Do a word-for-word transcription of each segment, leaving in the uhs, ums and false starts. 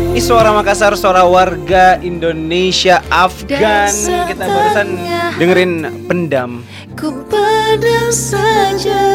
Ini suara Makassar, suara warga Indonesia Afgan. Kita barusan dengerin Pendam. Ku pendam saja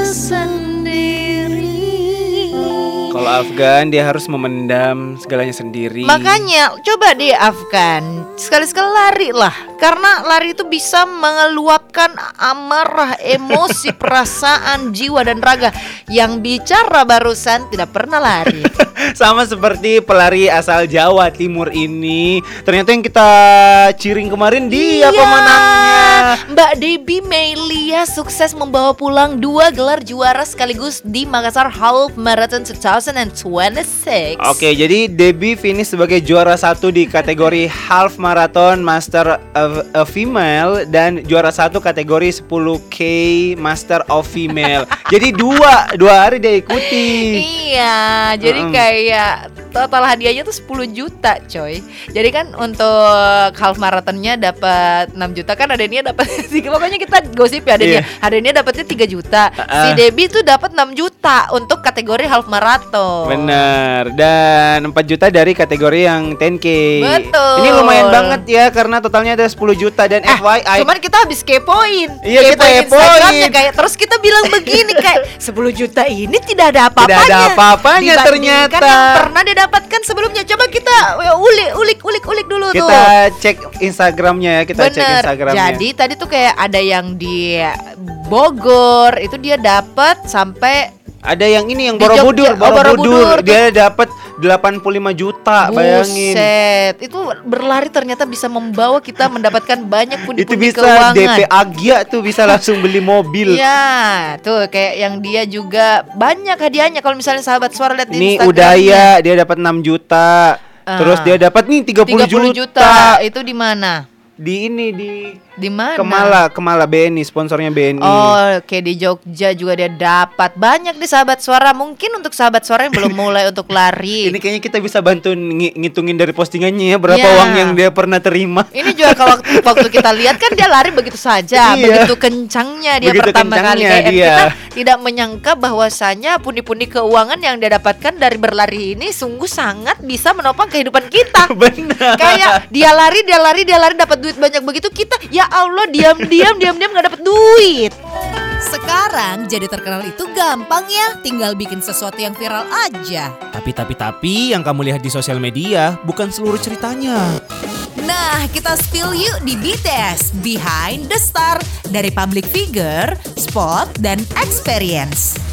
sendiri. Kalau Afgan dia harus memendam segalanya sendiri. Makanya coba deh Afgan, sekali-sekali lari lah. Karena lari itu bisa mengeluapkan amarah, emosi, perasaan, jiwa dan raga. Yang bicara barusan tidak pernah lari. Sama seperti pelari asal Jawa Timur ini. Ternyata yang kita ciring kemarin dia iya, pemenangnya. Mbak Debbie Melia sukses membawa pulang dua gelar juara sekaligus di Makassar Half Marathon dua ribu dua puluh enam. Oke, jadi Debbie finish sebagai juara satu di kategori Half Marathon Master of a Female dan juara satu kategori sepuluh K Master of Female. Jadi dua dua hari dia ikuti. Iya, jadi Mm-mm. kayak total hadiahnya tuh sepuluh juta, coy. Jadi kan untuk half marathonnya dapat enam juta, kan Adenia dapat pokoknya kita gosip ya Adenia. Iya. Adenia dapatnya tiga juta. Uh-uh. Si Debbie tuh dapat enam juta untuk kategori half marathon. Benar. Dan empat juta dari kategori yang sepuluh K. Betul. Ini lumayan banget ya karena totalnya ada sepuluh juta dan Eh, F Y I. cuman kita habis kepoin. Iya, kita kepoin. Instagramnya kayak terus kita bilang begini kayak sepuluh juta ini tidak ada apa-apanya. Tidak ada apa-apanya dibandingkan ternyata. yang pernah didapatkan sebelumnya. Coba kita ulik ulik ulik ulik dulu Kita tuh. cek Instagramnya ya, kita cek Bener. Instagramnya. Jadi tadi tuh kayak ada yang di Bogor itu dia dapat sampai ada yang ini yang Di Borobudur, Jogja. Oh, Borobudur. dia dapat delapan puluh lima juta, bayangin. buset. Itu berlari ternyata bisa membawa kita mendapatkan banyak Itu pundi-pundi bisa keuangan. D P Agia tuh bisa langsung beli mobil. Iya, tuh kayak yang dia juga banyak hadiahnya. Kalau misalnya sahabat suara lihat di Ini Instagramnya. Udaya dia dapat enam juta. Ah. Terus dia dapat nih tiga puluh juta. Itu di mana? Di ini di Di mana? Kemala, Kemala B N I, sponsornya B N I. Oh, oke, di Jogja juga dia dapat. Banyak nih sahabat suara. Mungkin untuk sahabat suara yang belum mulai untuk lari. Ini kayaknya kita bisa bantu ng- ngitungin dari postingannya ya berapa Ya. uang yang dia pernah terima. Ini juga kalau waktu, waktu kita lihat kan dia lari begitu saja, Iya. begitu kencangnya dia Begitu pertama kali. kencangnya Kayak dia. kita tidak menyangka bahwasanya pundi-pundi keuangan yang dia dapatkan dari berlari ini sungguh sangat bisa menopang kehidupan kita. Benar. Kayak dia lari, dia lari, dia lari dapat duit banyak begitu, kita ya Allah diam-diam diam-diam nggak dapat duit. Sekarang jadi terkenal itu gampang ya, tinggal bikin sesuatu yang viral aja. Tapi tapi tapi yang kamu lihat di sosial media bukan seluruh ceritanya. Nah, kita spill yuk di B T S Behind the Star, dari public figure, spot, dan experience.